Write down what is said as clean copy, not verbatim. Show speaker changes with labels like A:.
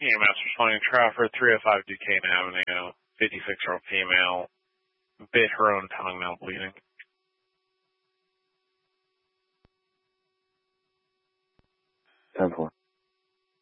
A: EMS responding to Trafford, 305 Duquesne Avenue, 56-year-old female, bit her own tongue, now bleeding.
B: 10-4.